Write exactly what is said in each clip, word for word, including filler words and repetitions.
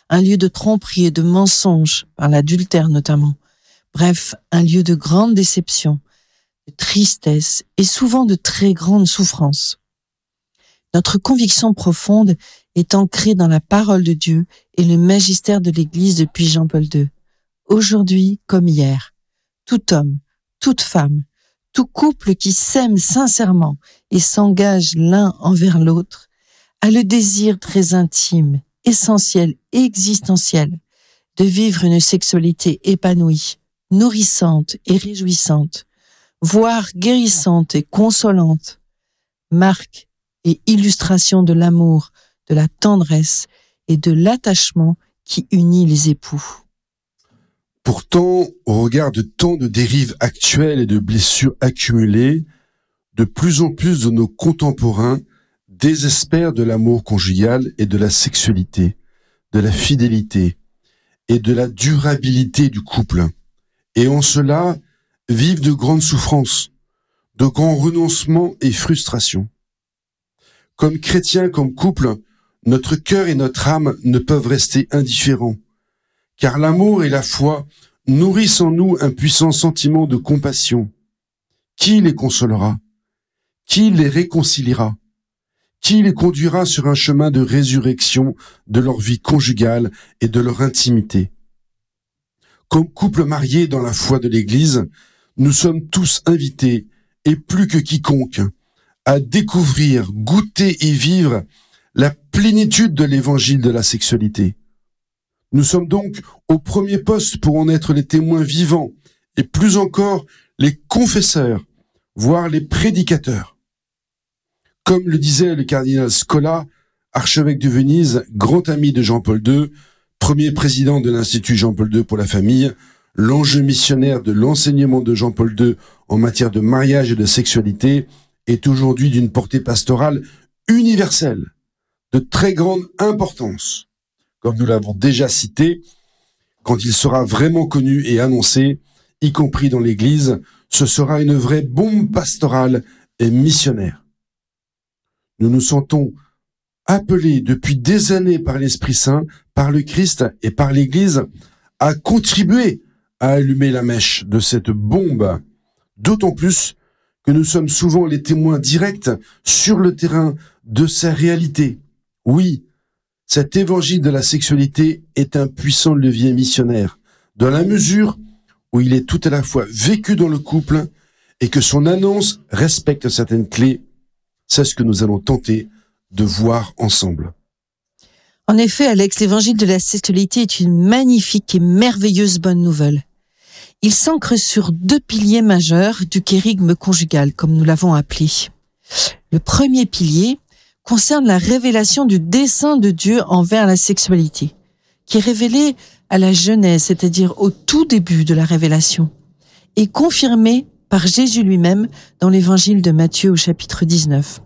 un lieu de tromperie et de mensonge, par l'adultère notamment. Bref, un lieu de grande déception, de tristesse et souvent de très grande souffrance. Notre conviction profonde est ancrée dans la parole de Dieu et le magistère de l'Église depuis Jean-Paul deux. Aujourd'hui comme hier, tout homme, toute femme, tout couple qui s'aime sincèrement et s'engage l'un envers l'autre a le désir très intime, essentiel et existentiel de vivre une sexualité épanouie, nourrissante et réjouissante, voire guérissante et consolante, marque et illustration de l'amour, de la tendresse et de l'attachement qui unit les époux. Pourtant, au regard de tant de dérives actuelles et de blessures accumulées, de plus en plus de nos contemporains désespèrent de l'amour conjugal et de la sexualité, de la fidélité et de la durabilité du couple. Et en cela, vivent de grandes souffrances, de grands renoncements et frustrations. Comme chrétiens, comme couple, notre cœur et notre âme ne peuvent rester indifférents, car l'amour et la foi nourrissent en nous un puissant sentiment de compassion. Qui les consolera? Qui les réconciliera? Qui les conduira sur un chemin de résurrection de leur vie conjugale et de leur intimité? Comme couple marié dans la foi de l'Église, nous sommes tous invités, et plus que quiconque, à découvrir, goûter et vivre la plénitude de l'évangile de la sexualité. Nous sommes donc au premier poste pour en être les témoins vivants, et plus encore les confesseurs, voire les prédicateurs. Comme le disait le cardinal Scola, archevêque de Venise, grand ami de Jean-Paul deux, premier président de l'Institut Jean-Paul deux pour la famille, l'enjeu missionnaire de l'enseignement de Jean-Paul deux en matière de mariage et de sexualité est aujourd'hui d'une portée pastorale universelle, de très grande importance. Comme nous l'avons déjà cité, quand il sera vraiment connu et annoncé, y compris dans l'Église, ce sera une vraie bombe pastorale et missionnaire. Nous nous sentons appelés depuis des années par l'Esprit Saint, par le Christ et par l'Église à contribuer à allumer la mèche de cette bombe, d'autant plus que nous sommes souvent les témoins directs sur le terrain de sa réalité. Oui, cet évangile de la sexualité est un puissant levier missionnaire, dans la mesure où il est tout à la fois vécu dans le couple et que son annonce respecte certaines clés. C'est ce que nous allons tenter de voir ensemble. En effet, Alex, l'évangile de la sexualité est une magnifique et merveilleuse bonne nouvelle. Il s'ancre sur deux piliers majeurs du kérygme conjugal, comme nous l'avons appelé. Le premier pilier concerne la révélation du dessein de Dieu envers la sexualité, qui est révélé à la Genèse, c'est-à-dire au tout début de la révélation, et confirmé par Jésus lui-même dans l'évangile de Matthieu au chapitre dix-neuf.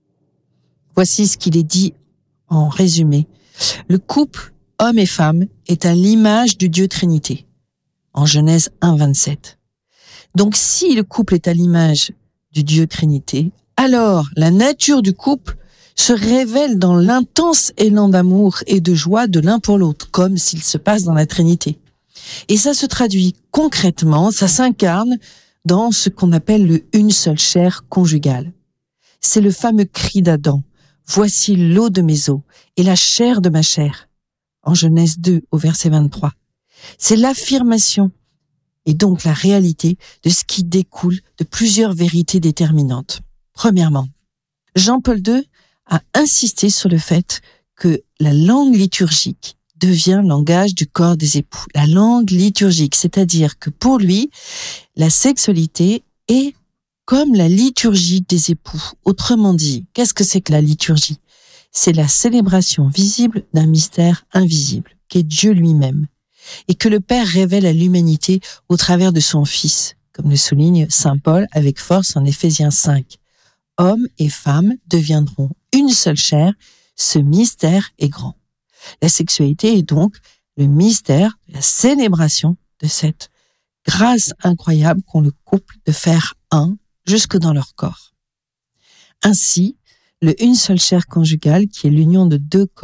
Voici ce qu'il est dit en résumé. Le couple, homme et femme, est à l'image du Dieu Trinité, en Genèse un, vingt-sept. Donc si le couple est à l'image du Dieu Trinité, alors la nature du couple se révèle dans l'intense élan d'amour et de joie de l'un pour l'autre, comme s'il se passe dans la Trinité. Et ça se traduit concrètement, ça s'incarne dans ce qu'on appelle le une seule chair conjugale. C'est le fameux cri d'Adam. Voici l'eau de mes os et la chair de ma chair. En Genèse deux, au verset vingt-trois. C'est l'affirmation et donc la réalité de ce qui découle de plusieurs vérités déterminantes. Premièrement, Jean-Paul deux a insisté sur le fait que la langue liturgique devient langage du corps des époux. La langue liturgique, c'est-à-dire que pour lui, la sexualité est comme la liturgie des époux. Autrement dit, qu'est-ce que c'est que la liturgie? C'est la célébration visible d'un mystère invisible, qui est Dieu lui-même, et que le Père révèle à l'humanité au travers de son Fils, comme le souligne saint Paul avec force en Éphésiens cinq. Hommes et femmes deviendront une seule chair, ce mystère est grand. La sexualité est donc le mystère, la célébration de cette grâce incroyable qu'ont le couple de faire un jusque dans leur corps. Ainsi, le une seule chair conjugale, qui est l'union de deux corps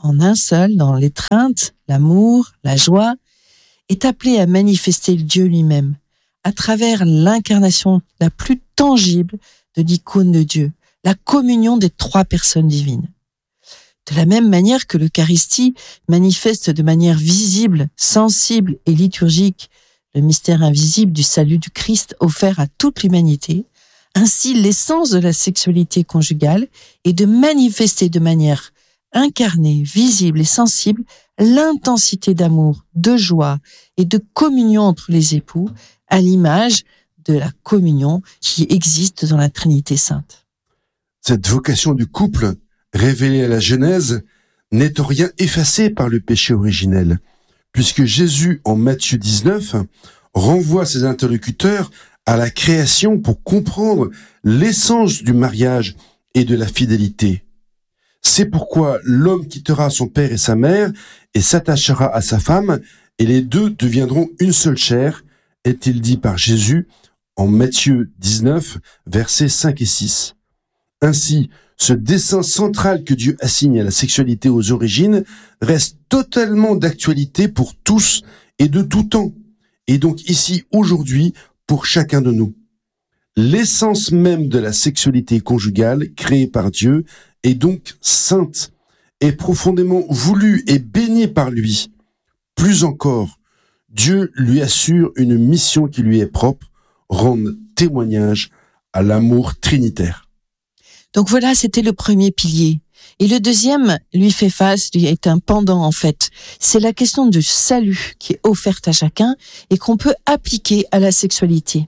en un seul, dans l'étreinte, l'amour, la joie, est appelé à manifester le Dieu lui-même à travers l'incarnation la plus tangible de l'icône de Dieu, la communion des trois personnes divines. De la même manière que l'Eucharistie manifeste de manière visible, sensible et liturgique le mystère invisible du salut du Christ offert à toute l'humanité, ainsi l'essence de la sexualité conjugale est de manifester de manière incarnée, visible et sensible l'intensité d'amour, de joie et de communion entre les époux à l'image de la communion qui existe dans la Trinité sainte. Cette vocation du couple, révélée à la Genèse, n'est en rien effacée par le péché originel, puisque Jésus, en Matthieu dix-neuf, renvoie ses interlocuteurs à la création pour comprendre l'essence du mariage et de la fidélité. C'est pourquoi l'homme quittera son père et sa mère et s'attachera à sa femme, et les deux deviendront une seule chair, est-il dit par Jésus en Matthieu dix-neuf, versets cinq et six. Ainsi, ce dessein central que Dieu assigne à la sexualité aux origines reste totalement d'actualité pour tous et de tout temps, et donc ici, aujourd'hui, pour chacun de nous. L'essence même de la sexualité conjugale créée par Dieu est donc sainte, est profondément voulue et bénie par lui. Plus encore, Dieu lui assure une mission qui lui est propre, rendre témoignage à l'amour trinitaire. Donc voilà, c'était le premier pilier. Et le deuxième lui fait face, lui est un pendant en fait. C'est la question du salut qui est offerte à chacun et qu'on peut appliquer à la sexualité.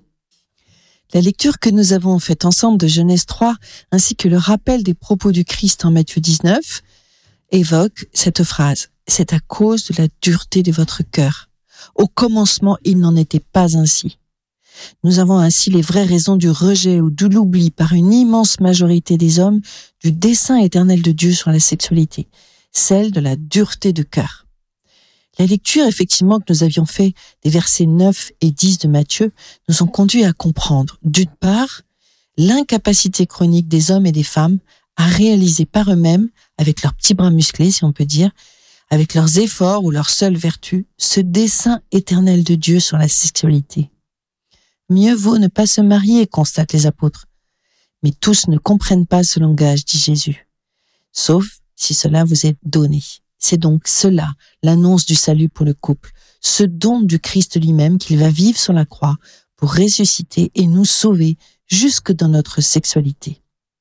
La lecture que nous avons faite ensemble de Genèse trois, ainsi que le rappel des propos du Christ en Matthieu dix-neuf, évoque cette phrase. C'est à cause de la dureté de votre cœur. Au commencement, il n'en était pas ainsi. Nous avons ainsi les vraies raisons du rejet ou de l'oubli par une immense majorité des hommes du dessein éternel de Dieu sur la sexualité, celle de la dureté de cœur. La lecture, effectivement, que nous avions fait des versets neuf et dix de Matthieu nous ont conduits à comprendre, d'une part, l'incapacité chronique des hommes et des femmes à réaliser par eux-mêmes, avec leurs petits bras musclés, si on peut dire, avec leurs efforts ou leur seule vertu, ce dessein éternel de Dieu sur la sexualité. Mieux vaut ne pas se marier, constatent les apôtres. Mais tous ne comprennent pas ce langage, dit Jésus. Sauf si cela vous est donné. C'est donc cela, l'annonce du salut pour le couple, ce don du Christ lui-même qu'il va vivre sur la croix pour ressusciter et nous sauver jusque dans notre sexualité.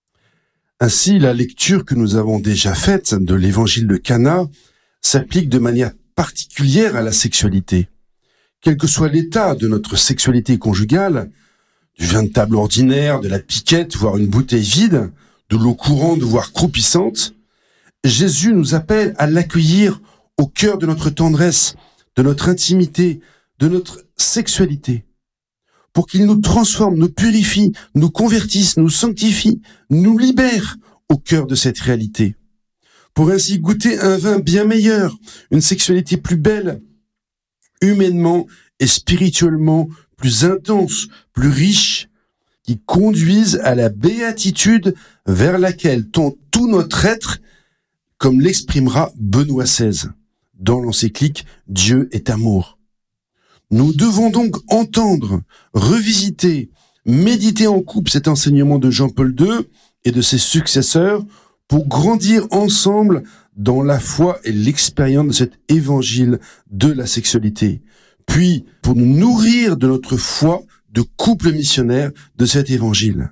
Ainsi, la lecture que nous avons déjà faite de l'évangile de Cana s'applique de manière particulière à la sexualité. Quel que soit l'état de notre sexualité conjugale, du vin de table ordinaire, de la piquette, voire une bouteille vide, de l'eau courante, voire croupissante, Jésus nous appelle à l'accueillir au cœur de notre tendresse, de notre intimité, de notre sexualité, pour qu'il nous transforme, nous purifie, nous convertisse, nous sanctifie, nous libère au cœur de cette réalité, pour ainsi goûter un vin bien meilleur, une sexualité plus belle, humainement et spirituellement plus intense, plus riche, qui conduisent à la béatitude vers laquelle tend tout notre être, comme l'exprimera Benoît seize dans l'encyclique « Dieu est amour ». Nous devons donc entendre, revisiter, méditer en couple cet enseignement de Jean-Paul deux et de ses successeurs pour grandir ensemble dans la foi et l'expérience de cet évangile de la sexualité, puis pour nous nourrir de notre foi de couple missionnaire de cet évangile.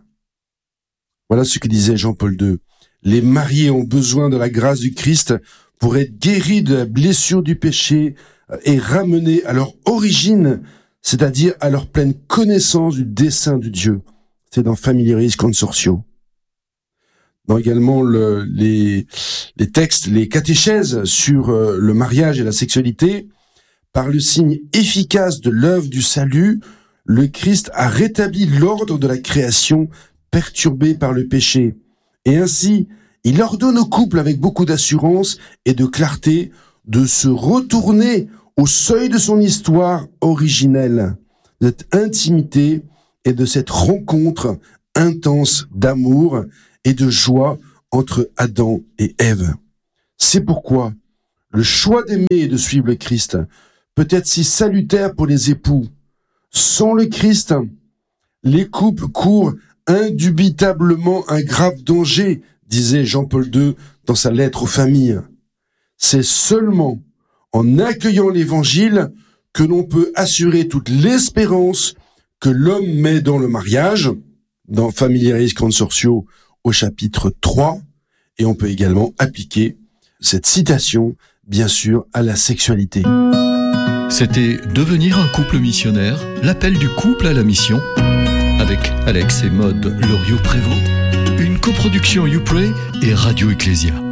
Voilà ce que disait Jean-Paul deux. Les mariés ont besoin de la grâce du Christ pour être guéris de la blessure du péché et ramenés à leur origine, c'est-à-dire à leur pleine connaissance du dessein de Dieu. C'est dans Familiaris Consortio. Dans également le, les, les textes, les catéchèses sur euh, le mariage et la sexualité, par le signe efficace de l'œuvre du salut, le Christ a rétabli l'ordre de la création perturbée par le péché. Et ainsi, il ordonne au couple avec beaucoup d'assurance et de clarté de se retourner au seuil de son histoire originelle, de cette intimité et de cette rencontre intense d'amour et de joie entre Adam et Ève. C'est pourquoi le choix d'aimer et de suivre le Christ peut être si salutaire pour les époux. Sans le Christ, les couples courent indubitablement un grave danger, disait Jean-Paul deux dans sa lettre aux familles. C'est seulement en accueillant l'évangile que l'on peut assurer toute l'espérance que l'homme met dans le mariage, dans Familiaris Consortio au chapitre trois, et on peut également appliquer cette citation, bien sûr, à la sexualité. C'était Devenir un couple missionnaire, l'appel du couple à la mission, avec Alex et Maude Loriot-Prévost, une coproduction YouPray et Radio Ecclésia.